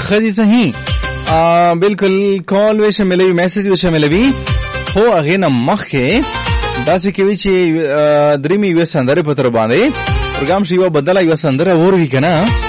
خدي صحیح بالکل کال وې شاملوي میسج وې شاملوي خو هغه نه مخکې داسې کوي چې درېمې یو سندره په تر باندې پروګرام شي و بدله یو سندره ور وی کنه